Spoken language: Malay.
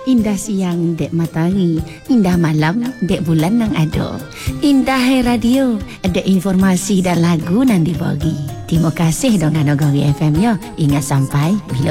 Indah siang dek matahari, indah malam dek bulan nang ado. Indah hai radio, ada informasi dan lagu nang dibagi. Terima kasih dengan Nagari FM ya. Ingat sampai bila